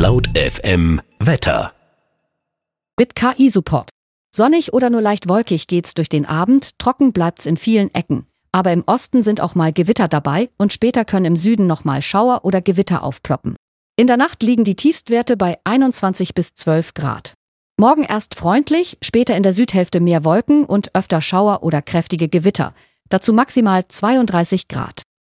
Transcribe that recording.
Laut FM Wetter. Mit KI-Support. Sonnig oder nur leicht wolkig geht's durch den Abend, trocken bleibt's in vielen Ecken. Aber im Osten sind auch mal Gewitter dabei und später können im Süden nochmal Schauer oder Gewitter aufploppen. In der Nacht liegen die Tiefstwerte bei 21 bis 12 Grad. Morgen erst freundlich, später in der Südhälfte mehr Wolken und öfter Schauer oder kräftige Gewitter. Dazu maximal 32 Grad.